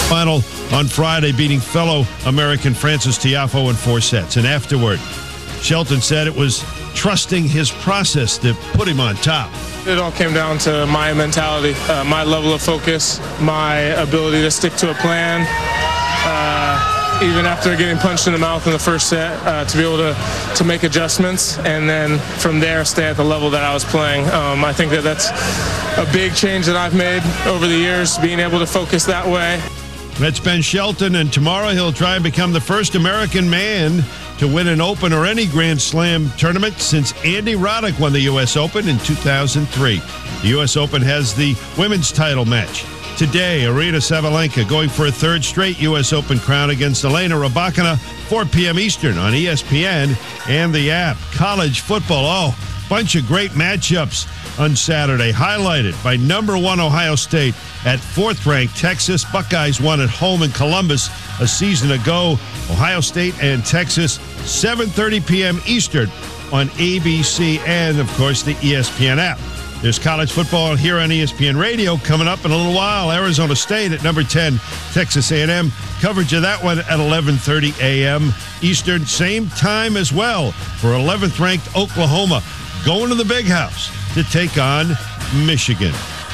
final on Friday, beating fellow American Frances Tiafoe in 4 sets. And afterward, Shelton said it was trusting his process that put him on top. It all came down to my mentality, my level of focus, my ability to stick to a plan. Even after getting punched in the mouth in the first set, to be able to make adjustments and then from there stay at the level that I was playing. I think that's a big change that I've made over the years, being able to focus that way. That's Ben Shelton, and tomorrow he'll try and become the first American man to win an Open or any Grand Slam tournament since Andy Roddick won the U.S. Open in 2003. The U.S. Open has the women's title match. Today, Aryna Sabalenka going for a third straight U.S. Open crown against Elena Rybakina, 4 p.m. Eastern on ESPN and the app. College football, bunch of great matchups on Saturday, highlighted by number 1 Ohio State at 4th-ranked Texas. Buckeyes won at home in Columbus a season ago. Ohio State and Texas, 7:30 p.m. Eastern on ABC and, of course, the ESPN app. There's college football here on ESPN Radio coming up in a little while. Arizona State at number 10, Texas A&M. Coverage of that one at 11:30 a.m. Eastern. Same time as well for 11th-ranked Oklahoma going to the Big House to take on Michigan.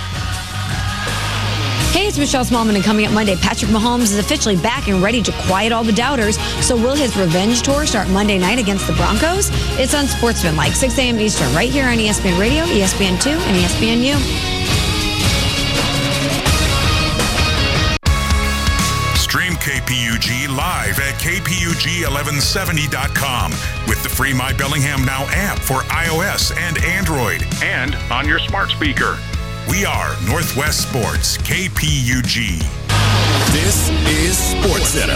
Hey, it's Michelle Smallman, and coming up Monday, Patrick Mahomes is officially back and ready to quiet all the doubters. So will his revenge tour start Monday night against the Broncos? It's on Sportsmanlike, 6 a.m. Eastern, right here on ESPN Radio, ESPN2, and ESPNU. Stream KPUG live at KPUG1170.com with the free My Bellingham Now app for iOS and Android and on your smart speaker. We are Northwest Sports, KPUG. This is SportsCenter.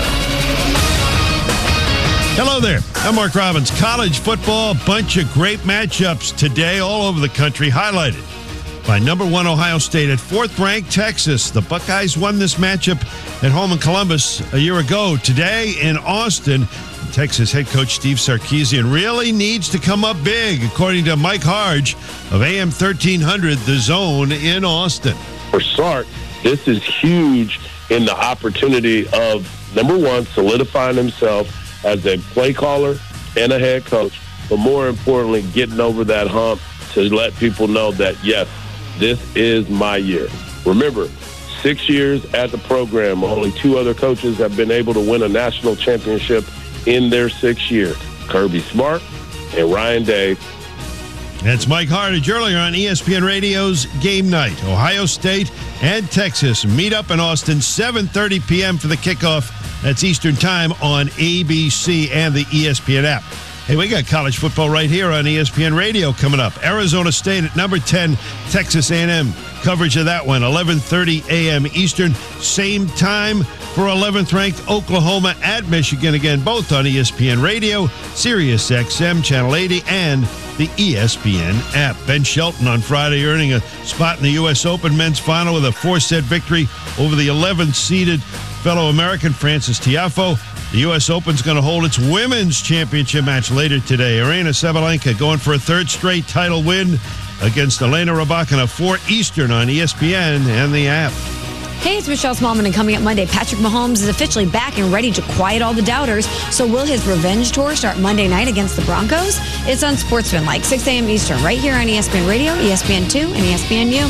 Hello there. I'm Mark Robbins. College football, a bunch of great matchups today all over the country, highlighted by number 1 Ohio State at 4th-ranked Texas. The Buckeyes won this matchup at home in Columbus a year ago. Today in Austin, Texas head coach Steve Sarkisian really needs to come up big, according to Mike Harge of AM 1300, The Zone in Austin. For Sark, this is huge in the opportunity of, number 1, solidifying himself as a play caller and a head coach, but more importantly, getting over that hump to let people know that, yes, this is my year. Remember, 6 years at the program, only 2 other coaches have been able to win a national championship in their 6 years, Kirby Smart and Ryan Day. That's Mike Harge earlier on ESPN Radio's Game Night. Ohio State and Texas meet up in Austin, 7:30 p.m. for the kickoff. That's Eastern Time on ABC and the ESPN app. Hey, we got college football right here on ESPN Radio coming up. Arizona State at number 10, Texas A&M. Coverage of that one, 11:30 a.m. Eastern. Same time for 11th-ranked Oklahoma at Michigan. Again, both on ESPN Radio, Sirius XM, Channel 80, and the ESPN app. Ben Shelton on Friday earning a spot in the U.S. Open men's final with a 4-set victory over the 11th-seeded fellow American Frances Tiafoe. The U.S. Open's going to hold its women's championship match later today. Aryna Sabalenka going for a 3rd straight title win against Elena Rybakina, 4 Eastern on ESPN and the app. Hey, it's Michelle Smallman, and coming up Monday, Patrick Mahomes is officially back and ready to quiet all the doubters. So will his revenge tour start Monday night against the Broncos? It's on Sportsmanlike, 6 a.m. Eastern, right here on ESPN Radio, ESPN2, and ESPNU.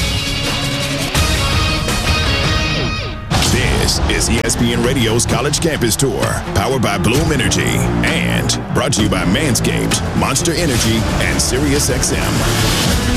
This is ESPN Radio's College Campus Tour, powered by Bloom Energy, and brought to you by Manscaped, Monster Energy, and SiriusXM.